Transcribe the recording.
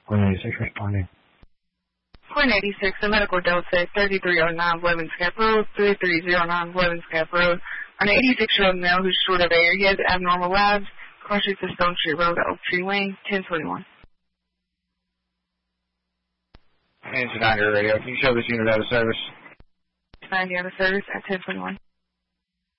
Point 86 responding. Point 86, a medical Delta 3309 Blevins Gap Road, 3309 Blevins Gap Road. An 86-year-old male who's short of air. He has abnormal labs. Crosses the Stone Street Road, Oak Tree Lane, 1021. Engine 90 radio. Can you show this unit out of service? 90 out of service at 1021.